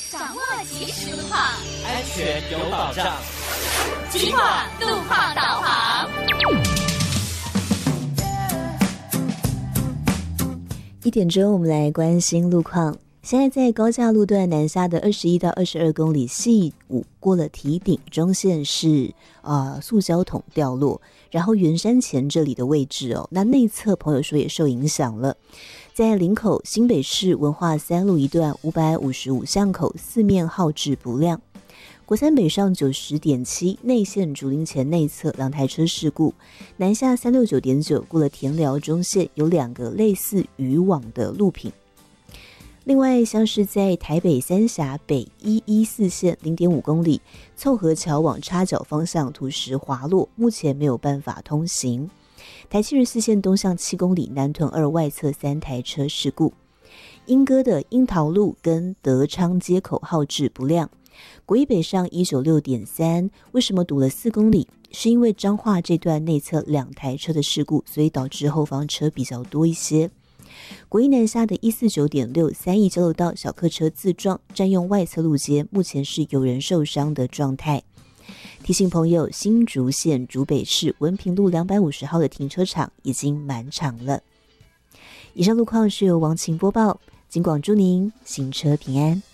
掌握即时路况， 安全有保障。 警广路况导航。 1点钟，我们来关心路况。现在在高架路段南下的21到22公里系5过了堤顶中线是塑胶桶掉落，然后圆山前这里的位置那内侧朋友说也受影响了。在林口新北市文化3路一段555巷口四面号志不亮。国三北上90.7内线竹林前内侧2台车事故，南下369.9过了田寮中线有2个类似渔网的路品。另外像是在台北三峡北114线0.5公里凑合桥往插脚方向土石滑落，目前没有办法通行。台74线东向7公里南屯2外侧3台车事故。莺歌的樱桃路跟德昌街口号志不亮。国一北上196.3，为什么堵了4公里？是因为彰化这段内侧2台车的事故，所以导致后方车比较多一些。国一南下的149.6三义交流道小客车自撞，占用外侧路街，目前是有人受伤的状态。提醒朋友，新竹县竹北市文平路250号的停车场已经满场了。以上路况是由王晴播报，警广祝您行车平安。